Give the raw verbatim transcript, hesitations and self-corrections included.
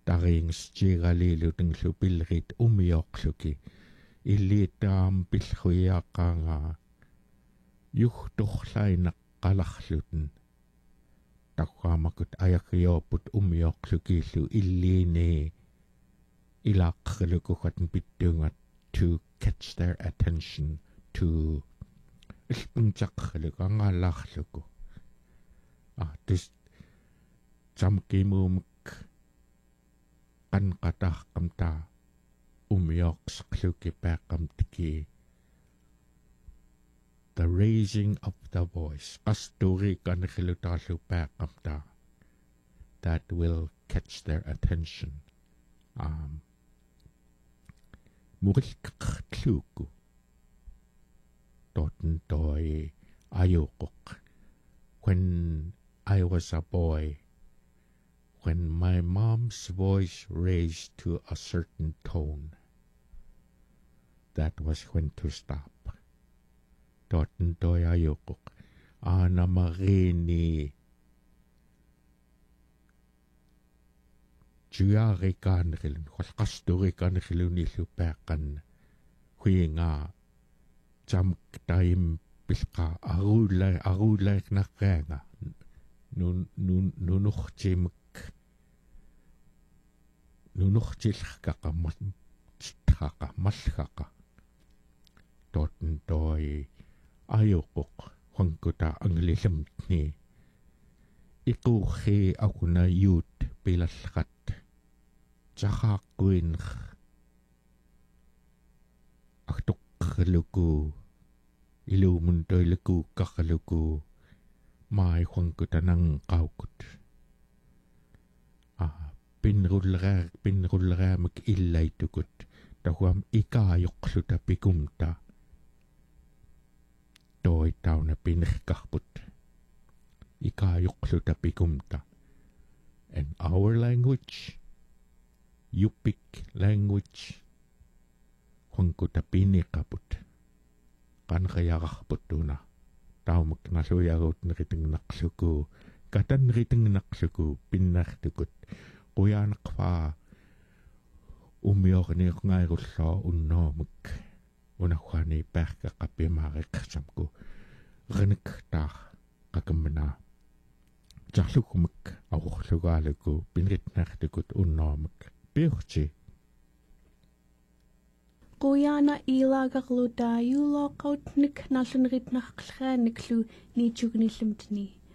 тарингсчигалилутинглу пиллрит умиоқлуки иллииттаам пиллхуиааққаангаа юхторлайнаққаларлутен таккаамакут аякиоопут умиоқлукииллу иллиини илааққалукугатн питтунгат to catch their attention to илпунтаққалуку ангаалаарлуку а тус замкимуумк qanqataqqamtaa umiorqsqluki paaqqamtiki the raising of the voice qasturi kanrilutaarlu paaqqamtaa that will catch their attention um murilqerluku totten toi ayuqoq when I was a boy. When my mom's voice raised to a certain tone, that was when to stop. Totten toi ayukuk ana marini juari kanrilun qasturi kanrilunillu paaqan huinga jamk taim pilqa arulla arullaernaqaanga nun nun nunuxtimak nunuxtilqaqa maltaqa malhaqa totten toi ayuquq huankuta anglillamtni iquuxi akuna yuut pilallqat taxaaqquinq artoqqaluku ilumun toiluku kaqaluku mai huankutanang qaukut a pinrullraa pinrullraamak illaitukut tahuam ikaajoqluta pikumta toi tauna pinrkarput ikaajoqluta pikumta and our language yupik language huankuta piniqaput qanqayararputuna taumak naluyagut nritingnaqluku katanritingnaqluku pinnartukut quyaanaqfaa umiorniiqngairulloo unnoomuk unahuani perkaqapimaariqqsamku reniktaa qakammana jarlukumak awurlugaaluku pinritnartukut unnoomuk piurti Qoyana ilagaqluta yuloqautnik nallunritnaqlraaniklu niitsugnillamtni